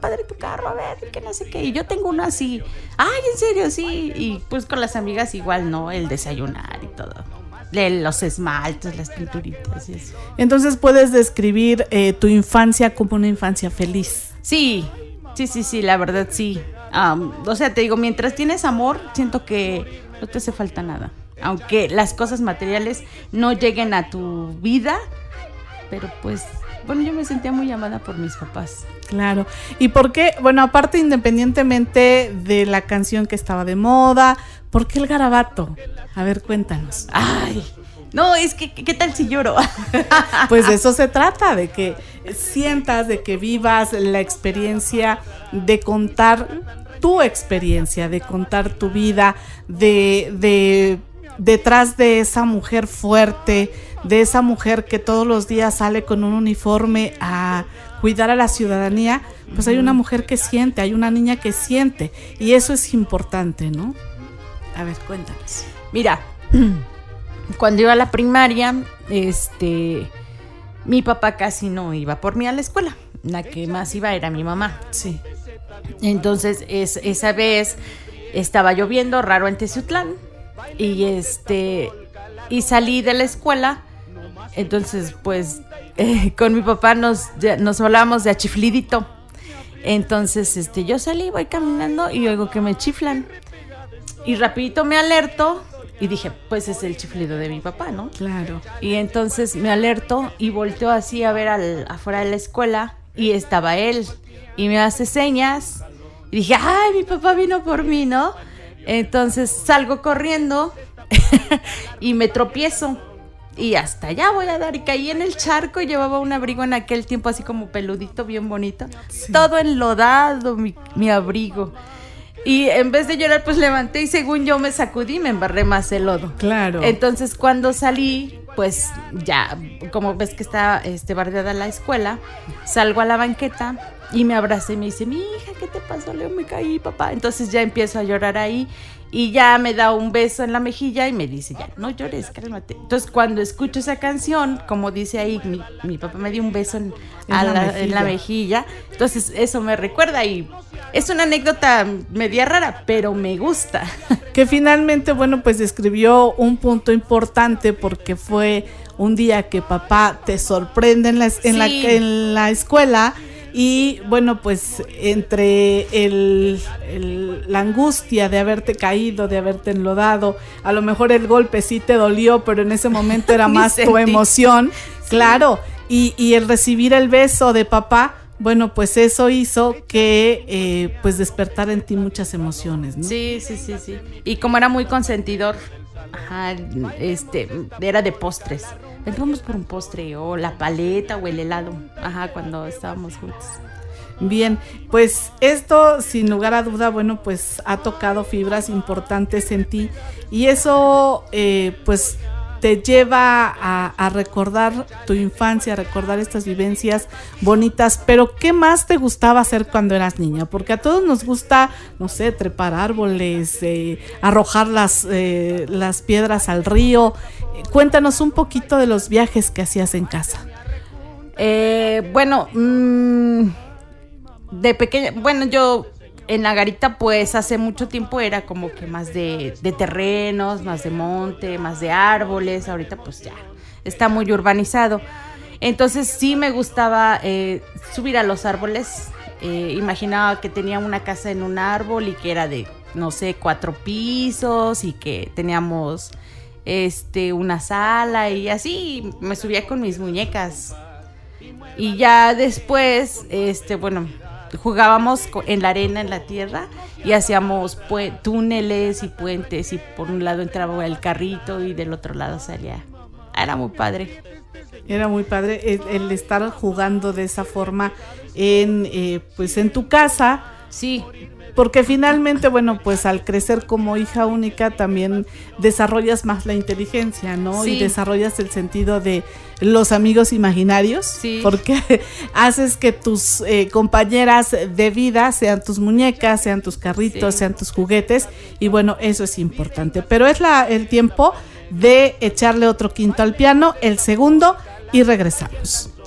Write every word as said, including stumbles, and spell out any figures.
padre tu carro, a ver, que no sé qué. Y yo tengo uno así, ay, en serio, sí. Y pues con las amigas igual, ¿no? El desayunar y todo. Los esmaltes, las pinturitas y eso. Entonces puedes describir eh, tu infancia como una infancia feliz. Sí, sí, sí, sí, la verdad sí. Um, o sea, te digo, mientras tienes amor, siento que no te hace falta nada. Aunque las cosas materiales no lleguen a tu vida, pero pues, bueno, yo me sentía muy amada por mis papás. Claro. ¿Y por qué? Bueno, aparte, independientemente de la canción que estaba de moda, ¿por qué el garabato? A ver, cuéntanos. Ay, no, es que, ¿qué tal si lloro? Pues de eso se trata, de que sientas, de que vivas la experiencia, de contar tu experiencia, de contar tu vida, de, de detrás de esa mujer fuerte, de esa mujer que todos los días sale con un uniforme a cuidar a la ciudadanía, pues hay una mujer que siente, hay una niña que siente, y eso es importante, ¿no? A ver, cuéntanos. Mira, cuando iba a la primaria, este, mi papá casi no iba por mí a la escuela. La que más iba era mi mamá. Sí. Entonces, es, esa vez estaba lloviendo raro en Teciutlán y este y salí de la escuela. Entonces, pues, eh, con mi papá nos, nos hablábamos de achiflidito. Entonces, este, yo salí, voy caminando y oigo que me chiflan. Y rapidito me alerto y dije, pues es el chiflido de mi papá, ¿no? Claro. Y entonces me alerto y volteo así a ver al, afuera de la escuela y estaba él. Y me hace señas y dije, ay, mi papá vino por mí, ¿no? Entonces salgo corriendo y me tropiezo. Y hasta allá voy a dar, y caí en el charco. Llevaba un abrigo en aquel tiempo así como peludito, bien bonito. Sí. Todo enlodado, mi, mi abrigo. Y en vez de llorar, pues levanté y según yo me sacudí, me embarré más el lodo. Claro. Entonces cuando salí, pues ya, como ves que está este, bardeada la escuela, salgo a la banqueta y me abracé y me dice, mi hija, ¿qué te pasó? Leo, me caí, papá. Entonces ya empiezo a llorar ahí. Y ya me da un beso en la mejilla y me dice, ya, no llores, cálmate. Entonces, cuando escucho esa canción, como dice ahí, mi, mi papá me dio un beso en, en, a la, la en la mejilla. Entonces, eso me recuerda y es una anécdota media rara, pero me gusta. Que finalmente, bueno, pues describió un punto importante porque fue un día que papá te sorprende en la, en sí. la, en la escuela. Y bueno, pues entre el, el, la angustia de haberte caído, de haberte enlodado, a lo mejor el golpe sí te dolió, pero en ese momento era más tu emoción, sí. Claro, y, y el recibir el beso de papá, bueno, pues eso hizo que eh, pues despertara en ti muchas emociones, ¿no? Sí, sí, sí, sí. Y como era muy consentidor, ajá, este, era de postres. Vamos por un postre o la paleta o el helado, ajá, cuando estábamos juntos. Bien, pues esto sin lugar a duda, bueno, pues ha tocado fibras importantes en ti y eso eh, pues te lleva a, a recordar tu infancia, a recordar estas vivencias bonitas, pero ¿qué más te gustaba hacer cuando eras niña? Porque a todos nos gusta, no sé, trepar árboles, eh, arrojar las, eh, las piedras al río. Cuéntanos un poquito de los viajes que hacías en casa. Eh, bueno, mmm, de pequeña, bueno, yo en la garita pues hace mucho tiempo era como que más de, de terrenos, más de monte, más de árboles. Ahorita pues ya está muy urbanizado. Entonces sí me gustaba eh, subir a los árboles. Eh, imaginaba que tenía una casa en un árbol y que era de, no sé, cuatro pisos y que teníamos este una sala y así me subía con mis muñecas. Y ya después, este, bueno, jugábamos en la arena, en la tierra, y hacíamos pu- túneles y puentes, y por un lado entraba el carrito y del otro lado salía. Era muy padre. Era muy padre el, el estar jugando de esa forma en, eh, pues en tu casa. Sí. Porque finalmente, bueno, pues al crecer como hija única también desarrollas más la inteligencia, ¿no? Sí. Y desarrollas el sentido de los amigos imaginarios, sí. Porque haces que tus eh, compañeras de vida sean tus muñecas, sean tus carritos, sí. Sean tus juguetes, y bueno, eso es importante. Pero es la, el tiempo de echarle otro quinto al piano, el segundo, y regresamos.